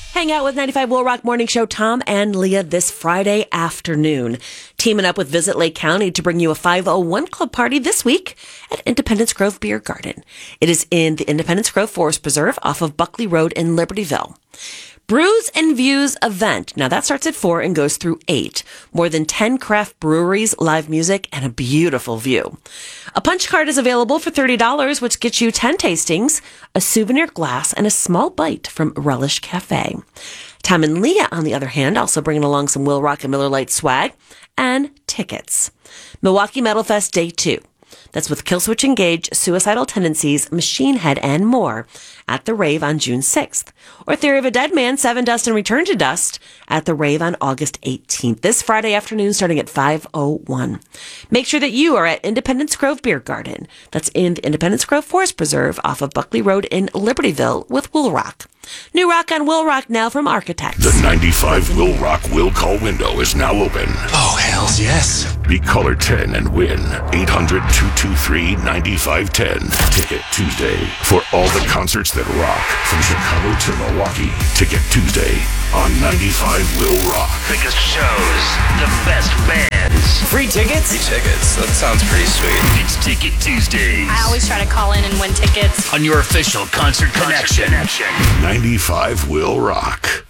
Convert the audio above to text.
Hang out with 95 Will Rock Morning Show Tom and Leah this Friday afternoon. Teaming up with Visit Lake County to bring you a 501 Club party this week at Independence Grove Beer Garden. It is in the Independence Grove Forest Preserve off of Buckley Road in Libertyville. Brews and Views event. Now that starts at 4 and goes through 8. More than 10 craft breweries, live music, and a beautiful view. A punch card is available for $30, which gets you 10 tastings, a souvenir glass, and a small bite from Relish Cafe. Tom and Leah, on the other hand, also bringing along some Will Rock and Miller Lite swag and tickets. Milwaukee Metal Fest Day 2. That's with Killswitch Engage, Suicidal Tendencies, Machine Head, and more at the Rave on June 6th. Or Theory of a Dead Man, Seven Dust and Return to Dust at the Rave on August 18th. This Friday afternoon starting at 5:01. Make sure that you are at Independence Grove Beer Garden. That's in the Independence Grove Forest Preserve off of Buckley Road in Libertyville with Will Rock. New rock on Will Rock now from Architects. The 95 Will Rock Will Call window is now open. Oh, hells yes. Be caller 10 and win 800-223-9510. Ticket Tuesday for all the concerts that rock from Chicago to Milwaukee. Ticket Tuesday on 95 Will Rock. Biggest shows, the best bands. Free tickets? Free tickets. That sounds pretty sweet. It's Ticket Tuesdays. I always try to call in and win tickets On your official Concert Connection. 95 Will Rock.